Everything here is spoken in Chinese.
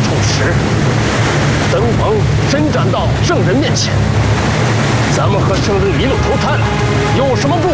丑时，本王伸展到圣人面前，咱们和圣人一路投胎了，有什么不